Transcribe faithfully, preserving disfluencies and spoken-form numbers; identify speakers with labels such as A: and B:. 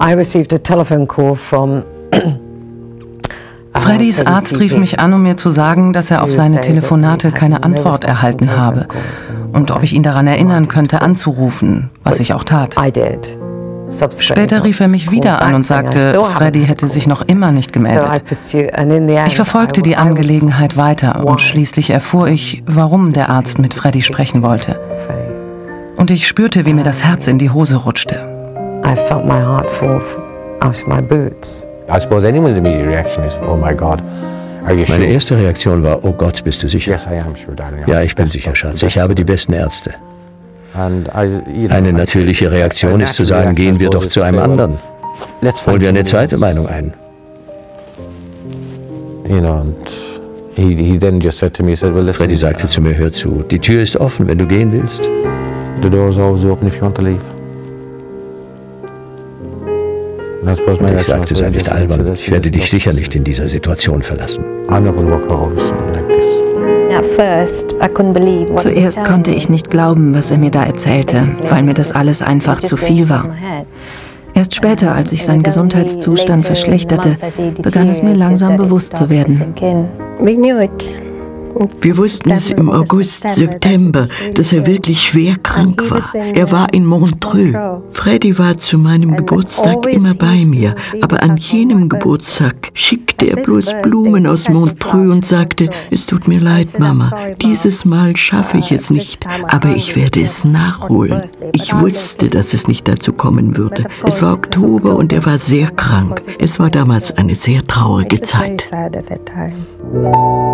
A: I received a telephone call from
B: Freddys Arzt rief mich an, um mir zu sagen, dass er auf seine Telefonate keine Antwort erhalten habe und ob ich ihn daran erinnern könnte, anzurufen, was ich auch tat. Später rief er mich wieder an und sagte, Freddy hätte sich noch immer nicht gemeldet. Ich verfolgte die Angelegenheit weiter und schließlich erfuhr ich, warum der Arzt mit Freddy sprechen wollte. Und ich spürte, wie mir das Herz in die Hose rutschte.
A: I felt my heart fall out of my boots.
C: I suppose anyone's immediate reaction is, oh my God.
D: Meine erste Reaktion war, oh Gott, bist du sicher?
C: Yes, I am sure, darling.
D: Ja, ich bin sicher, Schatz. Ich habe die besten Ärzte. Eine natürliche Reaktion ist zu sagen, gehen wir doch zu einem anderen. Holen wir eine zweite Meinung ein. Freddy sagte zu mir, hör zu, die Tür ist offen, wenn du gehen willst.
C: The door's always open if you want to leave.
D: Und ich sagte, sei nicht albern, ich werde dich sicher nicht in dieser Situation verlassen.
E: Zuerst konnte ich nicht glauben, was er mir da erzählte, weil mir das alles einfach zu viel war. Erst später, als sich sein Gesundheitszustand verschlechterte, begann es mir langsam bewusst zu werden.
F: Wir wussten es im August, September, dass er wirklich schwer krank war. Er war in Montreux. Freddy war zu meinem Geburtstag immer bei mir, aber an jenem Geburtstag schickte er bloß Blumen aus Montreux und sagte, es tut mir leid, Mama, dieses Mal schaffe ich es nicht, aber ich werde es nachholen. Ich wusste, dass es nicht dazu kommen würde. Es war Oktober und er war sehr krank. Es war damals eine sehr traurige Zeit.